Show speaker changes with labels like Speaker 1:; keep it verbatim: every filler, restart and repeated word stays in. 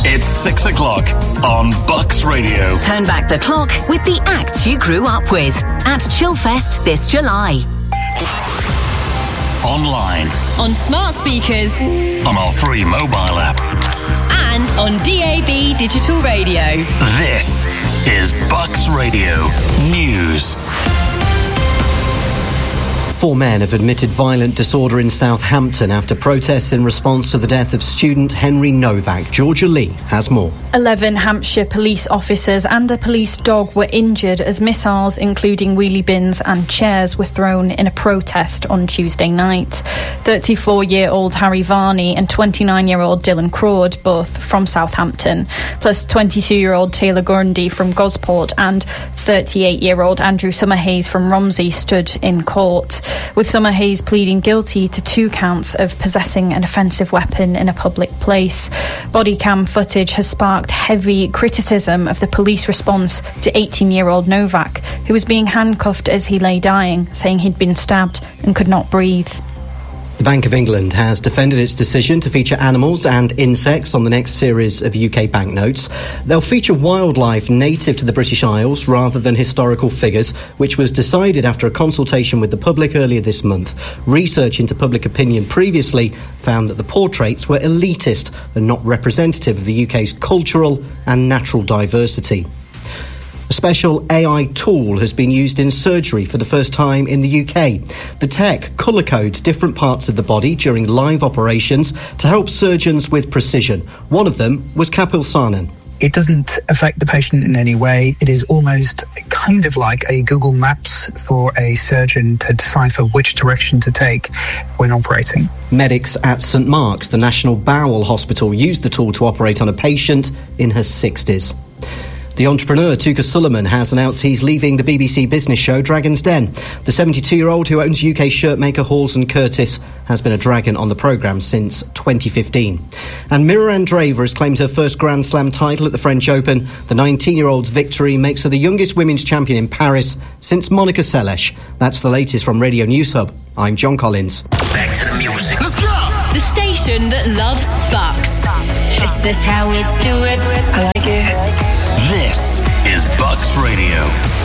Speaker 1: It's six o'clock on Bucks Radio.
Speaker 2: Turn back the clock with the acts you grew up with at Chillfest this July.
Speaker 1: Online.
Speaker 3: On smart speakers.
Speaker 1: On our free mobile app.
Speaker 3: And on D A B digital radio.
Speaker 1: This is Bucks Radio News.
Speaker 4: Four men have admitted violent disorder in Southampton after protests in response to the death of student Henry Novak. Georgia Lee has more.
Speaker 5: Eleven Hampshire police officers and a police dog were injured as missiles, including wheelie bins and chairs, were thrown in a protest on Tuesday night. thirty-four-year-old Harry Varney and twenty-nine-year-old Dylan Crawd, both from Southampton, plus twenty-two-year-old Taylor Grundy from Gosport and thirty-eight-year-old Andrew Summerhayes from Romsey stood in court, with Summerhayes pleading guilty to two counts of possessing an offensive weapon in a public place. Body cam footage has sparked heavy criticism of the police response to eighteen-year-old Novak, who was being handcuffed as he lay dying, saying he'd been stabbed and could not breathe.
Speaker 4: The Bank of England has defended its decision to feature animals and insects on the next series of U K banknotes. They'll feature wildlife native to the British Isles rather than historical figures, which was decided after a consultation with the public earlier this month. Research into public opinion previously found that the portraits were elitist and not representative of the U K's cultural and natural diversity. A special A I tool has been used in surgery for the first time in the U K. The tech colour codes different parts of the body during live operations to help surgeons with precision. One of them was Kapil Sanan.
Speaker 6: It doesn't affect the patient in any way. It is almost kind of like a Google Maps for a surgeon to decipher which direction to take when operating.
Speaker 4: Medics at St Mark's, the National Bowel Hospital, used the tool to operate on a patient in her sixties. The entrepreneur Tuka Sullivan has announced he's leaving the B B C business show Dragon's Den. The seventy-two-year-old who owns U K shirt maker Halls and Curtis has been a dragon on the programme since twenty fifteen. And Mira Andreeva has claimed her first Grand Slam title at the French Open. The nineteen-year-old's victory makes her the youngest women's champion in Paris since Monica Seles. That's the latest from Radio News Hub. I'm John Collins.
Speaker 1: Back to the music. Let's go!
Speaker 3: The station that loves Bucks.
Speaker 7: Is this how we do it? I like it.
Speaker 1: This is Bucks Radio.